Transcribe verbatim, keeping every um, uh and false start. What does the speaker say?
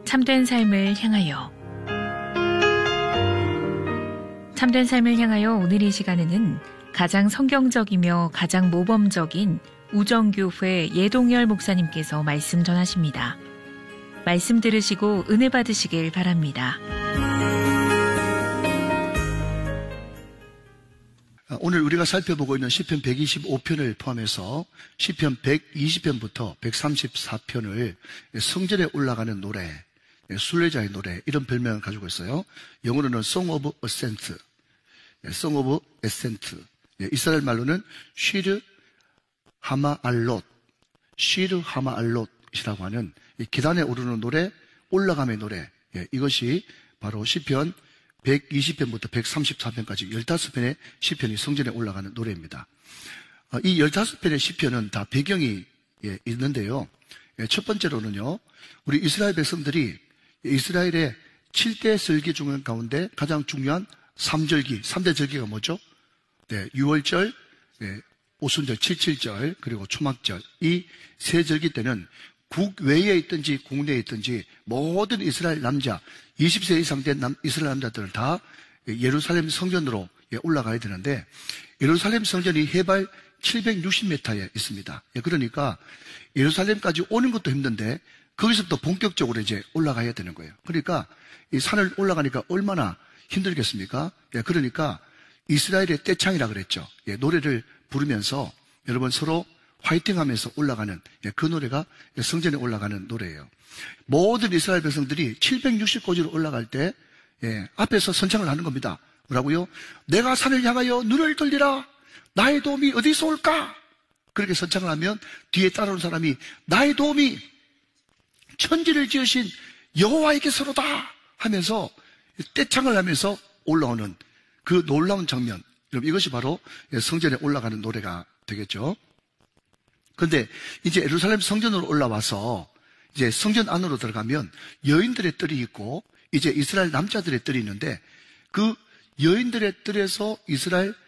참된 삶을 향하여. 참된 삶을 향하여 오늘 이 시간에는 가장 성경적이며 가장 모범적인 우정교회 예동열 목사님께서 말씀 전하십니다. 말씀 들으시고 은혜 받으시길 바랍니다. 오늘 우리가 살펴보고 있는 시편 백이십오 편을 포함해서 시편 백이십 편부터 백삼십사 편을 성전에 올라가는 노래, 순례자의 노래, 이런 별명을 가지고 있어요. 영어로는 Song of Ascent, Song of Ascent. 이스라엘 말로는 쉬르 하마 알롯, 쉬르 하마 알롯이라고 하는 계단에 오르는 노래, 올라감의 노래. 이것이 바로 시편 백이십 편부터 백삼십사 편까지 십오 편의 시편이 성전에 올라가는 노래입니다. 이 십오 편의 시편은 다 배경이 있는데요. 첫 번째로는요, 우리 이스라엘 백성들이 이스라엘의 칠 대 절기 중 가운데 가장 중요한 삼절기, 삼 대 절기가 뭐죠? 네, 유월절, 네, 오순절, 칠칠절, 그리고 초막절. 이 세 절기 때는 국외에 있든지 국내에 있든지 모든 이스라엘 남자, 이십 세 이상 된 남, 이스라엘 남자들은 다 예루살렘 성전으로 올라가야 되는데, 예루살렘 성전이 해발 칠백육십 미터에 있습니다. 그러니까 예루살렘까지 오는 것도 힘든데 거기서부터 본격적으로 이제 올라가야 되는 거예요. 그러니까 이 산을 올라가니까 얼마나 힘들겠습니까? 그러니까 이스라엘의 떼창이라 그랬죠. 노래를 부르면서 여러분 서로 화이팅 하면서 올라가는 그 노래가 성전에 올라가는 노래예요. 모든 이스라엘 백성들이 칠백육십 고지로 올라갈 때 앞에서 선창을 하는 겁니다. 뭐라고요? 내가 산을 향하여 눈을 돌리라. 나의 도움이 어디서 올까? 그렇게 선창을 하면 뒤에 따라오는 사람이 나의 도움이 천지를 지으신 여호와에게서로다 하면서 떼창을 하면서 올라오는 그 놀라운 장면, 여러분 이것이 바로 성전에 올라가는 노래가 되겠죠. 그런데 이제 예루살렘 성전으로 올라와서 이제 성전 안으로 들어가면 여인들의 뜰이 있고 이제 이스라엘 남자들의 뜰이 있는데 그 여인들의 뜰에서 이스라엘